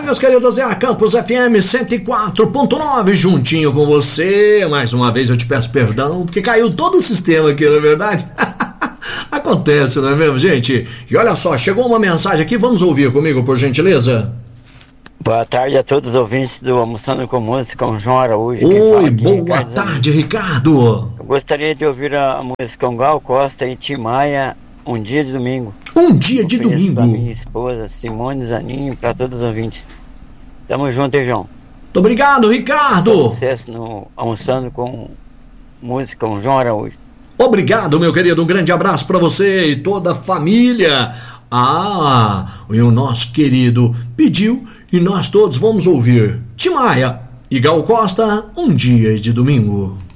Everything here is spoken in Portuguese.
meus queridos, é a Campus FM 104.9, juntinho com você. Mais uma vez eu te peço perdão, porque caiu todo o sistema aqui, não é verdade? Acontece, não é mesmo, gente? E olha só, chegou uma mensagem aqui, vamos ouvir comigo, por gentileza? Boa tarde a todos os ouvintes do Almoçando com Música, com João Araújo. Oi, boa tarde, Ricardo. Eu gostaria de ouvir a música com Gal Costa e Tim Maia, Um Dia de Domingo. Um Dia de Domingo. Para minha esposa, Simone Zaninho, para todos os ouvintes. Tamo junto, hein, João? Muito obrigado, Ricardo. Sucesso no Almoçando com Música, com João Araújo. Obrigado, meu querido, um grande abraço para você e toda a família. E o nosso querido pediu e nós todos vamos ouvir Tim Maia e Gal Costa, Um Dia de Domingo.